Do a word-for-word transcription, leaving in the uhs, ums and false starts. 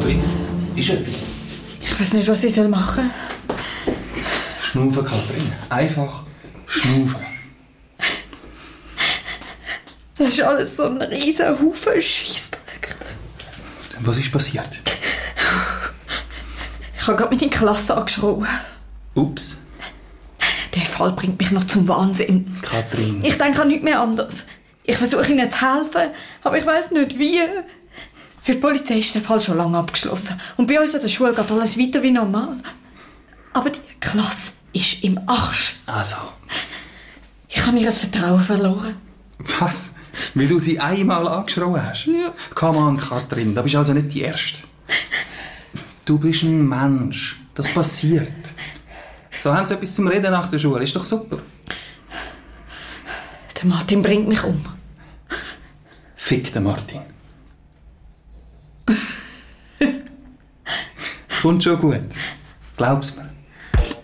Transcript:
Kathrin, ist etwas? Ich weiß nicht, was ich machen soll. Schnaufen, Kathrin. Einfach schnaufen. Das ist alles so ein riesen Haufen Scheissdreck. Was ist passiert? Ich habe gerade meine Klasse angeschrien. Ups. Der Fall bringt mich noch zum Wahnsinn. Kathrin. Ich denke an nichts mehr anderes. Ich versuche ihnen zu helfen, aber ich weiss nicht wie. Für die Polizei ist der Fall schon lange abgeschlossen. Und bei uns an der Schule geht alles weiter wie normal. Aber die Klasse ist im Arsch. Also. Ich habe ihr das Vertrauen verloren. Was? Weil du sie einmal angeschrien hast? Ja. Come on, Kathrin, da bist also nicht die Erste. Du bist ein Mensch. Das passiert. So haben sie etwas zum Reden nach der Schule. Ist doch super. Der Martin bringt mich um. Fick den Martin. Es kommt schon gut. Glaub's mir.